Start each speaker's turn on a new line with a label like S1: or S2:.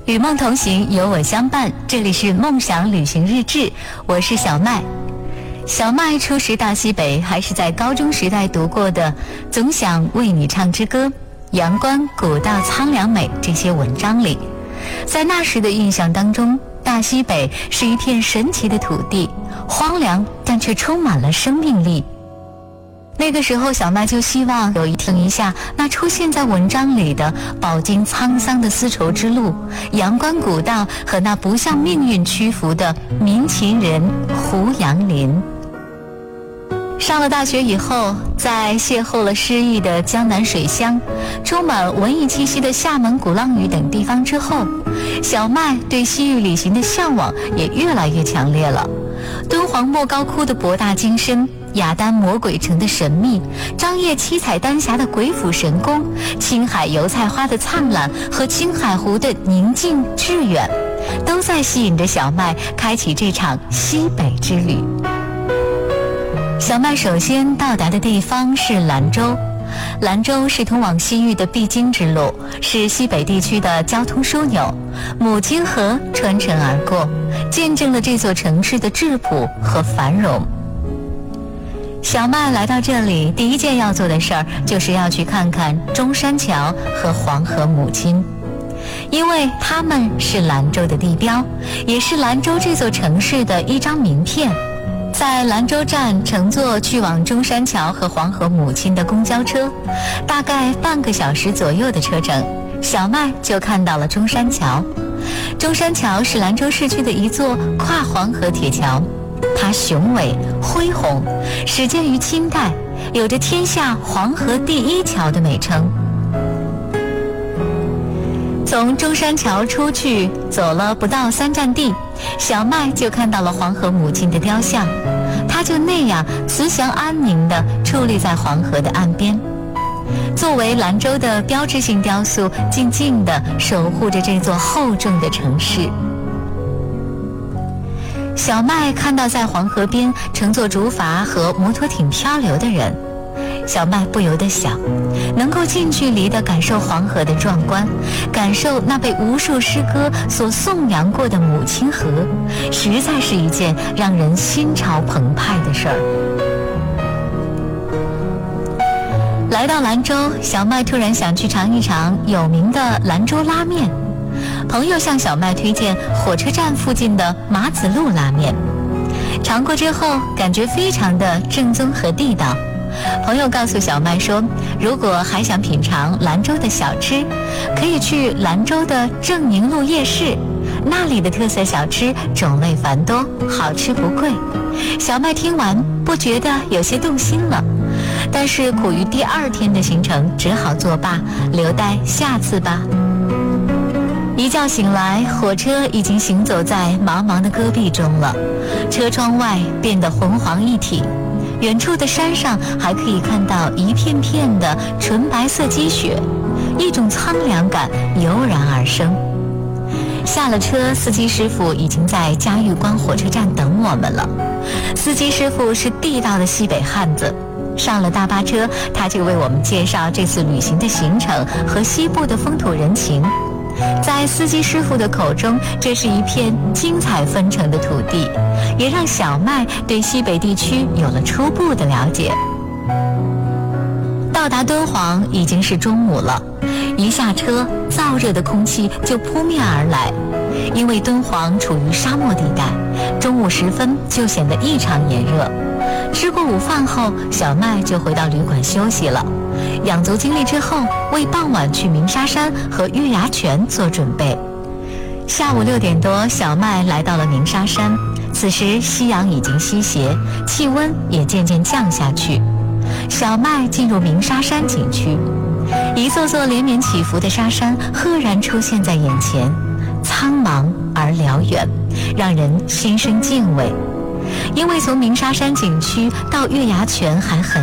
S1: 与梦同行，有我相伴。这里是梦想旅行日志，我是小麦。小麦初识大西北，还是在高中时代读过的《总想为你唱支歌》《阳关古道苍凉美》这些文章里。在那时的印象当中，大西北是一片神奇的土地，荒凉但却充满了生命力。那个时候小麦就希望有一下那出现在文章里的饱经沧桑的丝绸之路、阳关古道和那不向命运屈服的民情人胡杨林。上了大学以后，在邂逅了诗意的江南水乡、充满文艺气息的厦门鼓浪屿等地方之后，小麦对西域旅行的向往也越来越强烈了。敦煌莫高窟的博大精深，雅丹魔鬼城的神秘，张掖七彩丹霞的鬼斧神工，青海油菜花的灿烂和青海湖的宁静致远，都在吸引着小麦开启这场西北之旅。小麦首先到达的地方是兰州。兰州是通往西域的必经之路，是西北地区的交通枢纽，母亲河穿城而过，见证了这座城市的质朴和繁荣。小麦来到这里，第一件要做的事儿就是要去看看中山桥和黄河母亲，因为它们是兰州的地标，也是兰州这座城市的一张名片。在兰州站乘坐去往中山桥和黄河母亲的公交车，大概半个小时左右的车程，小麦就看到了中山桥。中山桥是兰州市区的一座跨黄河铁桥，它雄伟恢宏，始建于清代，有着天下黄河第一桥的美称。从中山桥出去，走了不到3站地，小麦就看到了黄河母亲的雕像，它就那样慈祥安宁地矗立在黄河的岸边，作为兰州的标志性雕塑，静静地守护着这座厚重的城市。小麦看到在黄河边乘坐竹筏和摩托艇漂流的人，小麦不由得想，能够近距离地感受黄河的壮观，感受那被无数诗歌所颂扬过的母亲河，实在是一件让人心潮澎湃的事儿。来到兰州，小麦突然想去尝一尝有名的兰州拉面。朋友向小麦推荐火车站附近的马子路拉面，尝过之后感觉非常的正宗和地道。朋友告诉小麦说，如果还想品尝兰州的小吃，可以去兰州的正宁路夜市，那里的特色小吃种类繁多，好吃不贵。小麦听完不觉得有些动心了，但是苦于第2天的行程，只好作罢，留待下次吧。一觉醒来，火车已经行走在茫茫的戈壁中了，车窗外变得浑黄一体，远处的山上还可以看到一片片的纯白色积雪，一种苍凉感油然而生。下了车，司机师傅已经在嘉峪关火车站等我们了。司机师傅是地道的西北汉子，上了大巴车，他就为我们介绍这次旅行的行程和西部的风土人情。在司机师傅的口中，这是一片精彩纷呈的土地，也让小麦对西北地区有了初步的了解。到达敦煌已经是中午了，一下车，燥热的空气就扑面而来。因为敦煌处于沙漠地带，中午时分就显得异常炎热。吃过午饭后，小麦就回到旅馆休息了。养足精力之后，为傍晚去鸣沙山和月牙泉做准备。下午6点多，小麦来到了鸣沙山，此时夕阳已经西斜，气温也渐渐降下去。小麦进入鸣沙山景区，一座座连绵起伏的沙山赫然出现在眼前，苍茫而辽远，让人心生敬畏。因为从鸣沙山景区到月牙泉还很